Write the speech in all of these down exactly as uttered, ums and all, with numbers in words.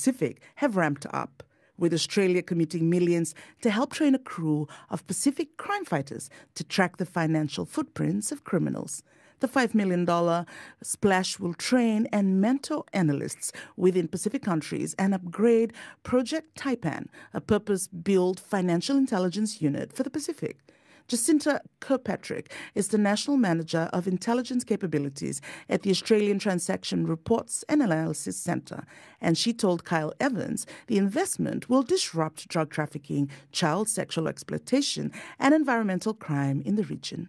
Pacific have ramped up, with Australia committing millions to help train a crew of Pacific crime fighters to track the financial footprints of criminals. The five million dollars splash will train and mentor analysts within Pacific countries and upgrade Project Taipan, a purpose-built financial intelligence unit for the Pacific. Jacinta Kirkpatrick is the National Manager of Intelligence Capabilities at the Australian Transaction Reports and Analysis Centre, and she told Kyle Evans the investment will disrupt drug trafficking, child sexual exploitation and environmental crime in the region.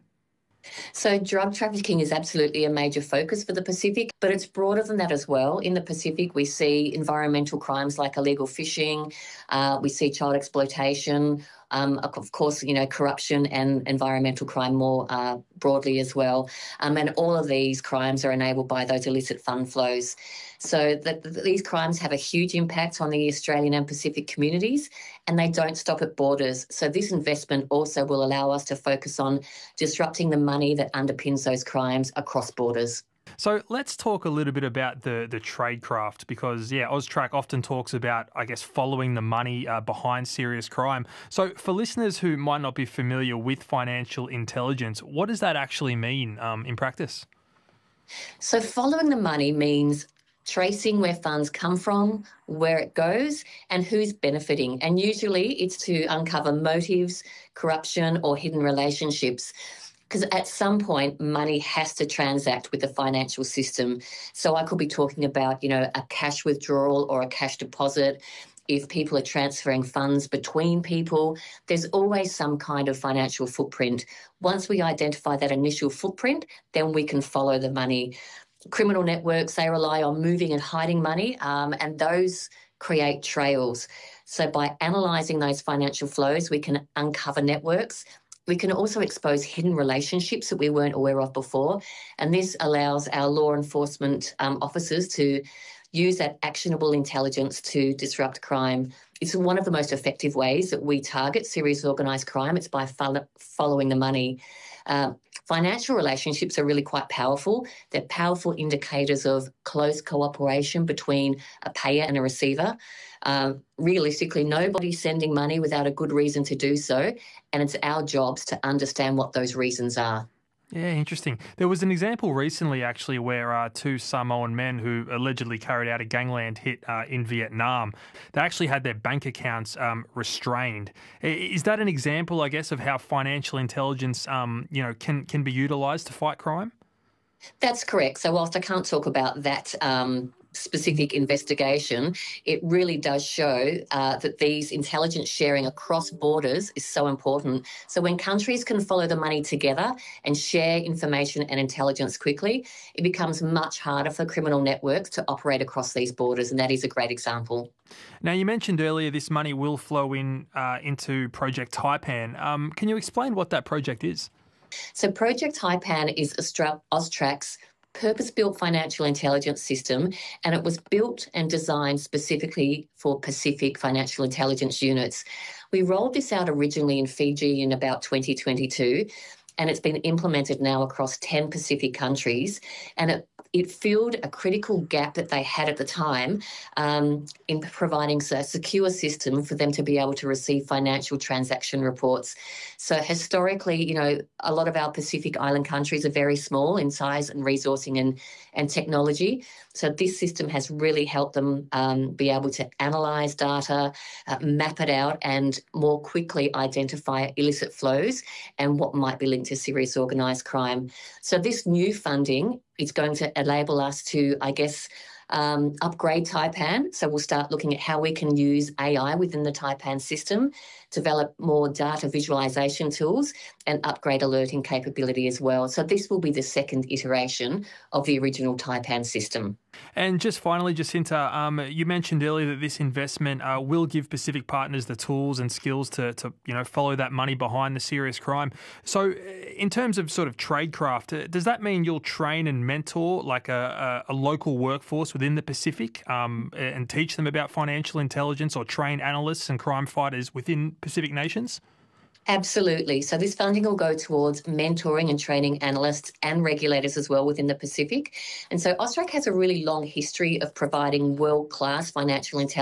So drug trafficking is absolutely a major focus for the Pacific, but it's broader than that as well. In the Pacific, we see environmental crimes like illegal fishing, uh, we see child exploitation, um, of course, you know, corruption and environmental crime more uh, broadly as well. Um, and all of these crimes are enabled by those illicit fund flows. So that these crimes have a huge impact on the Australian and Pacific communities, and they don't stop at borders. So this investment also will allow us to focus on disrupting the money that underpins those crimes across borders. So let's talk a little bit about the, the tradecraft because, yeah, AUSTRAC often talks about, I guess, following the money uh, behind serious crime. So for listeners who might not be familiar with financial intelligence, what does that actually mean um, in practice? So following the money means tracing where funds come from, where it goes, and who's benefiting. And usually it's to uncover motives, corruption, or hidden relationships. Because at some point, money has to transact with the financial system. So I could be talking about, you know, a cash withdrawal or a cash deposit. If people are transferring funds between people, there's always some kind of financial footprint. Once we identify that initial footprint, then we can follow the money. Criminal networks, they rely on moving and hiding money, um, and those create trails. So by analysing those financial flows, we can uncover networks. We can also expose hidden relationships that we weren't aware of before, and this allows our law enforcement um, officers to use that actionable intelligence to disrupt crime. It's one of the most effective ways that we target serious organised crime. It's by follow- following the money. Uh, financial relationships are really quite powerful. They're powerful indicators of close cooperation between a payer and a receiver. Um, realistically, nobody's sending money without a good reason to do so, and it's our jobs to understand what those reasons are. Yeah, interesting. There was an example recently, actually, where uh, two Samoan men who allegedly carried out a gangland hit uh, in Vietnam, they actually had their bank accounts um, restrained. Is that an example, I guess, of how financial intelligence, um, you know, can can be utilised to fight crime? That's correct. So whilst I can't talk about that um, specific investigation, it really does show uh, that these intelligence sharing across borders is so important. So when countries can follow the money together and share information and intelligence quickly, it becomes much harder for criminal networks to operate across these borders, and that is a great example. Now, you mentioned earlier this money will flow in uh, into Project Taipan. Um, can you explain what that project is? So Project Taipan is Austra- AUSTRAC's purpose-built financial intelligence system, and it was built and designed specifically for Pacific financial intelligence units. We rolled this out originally in Fiji in about twenty twenty-two, and it's been implemented now across ten Pacific countries, and it It filled a critical gap that they had at the time um, in providing a secure system for them to be able to receive financial transaction reports. So historically, you know, a lot of our Pacific Island countries are very small in size and resourcing and, and technology. So this system has really helped them um, be able to analyse data, uh, map it out, and more quickly identify illicit flows and what might be linked to serious organised crime. So this new funding is going to enable us to, I guess, um, upgrade Taipan. So we'll start looking at how we can use A I within the Taipan system, develop more data visualization tools, and upgrade alerting capability as well. So this will be the second iteration of the original Taipan system. And just finally, Jacinta, um, you mentioned earlier that this investment uh, will give Pacific partners the tools and skills to, to, you know, follow that money behind the serious crime. So in terms of sort of tradecraft, does that mean you'll train and mentor like a, a, a local workforce within the Pacific um, and teach them about financial intelligence, or train analysts and crime fighters within Pacific nations? Absolutely. So this funding will go towards mentoring and training analysts and regulators as well within the Pacific. And so AUSTRAC has a really long history of providing world-class financial intelligence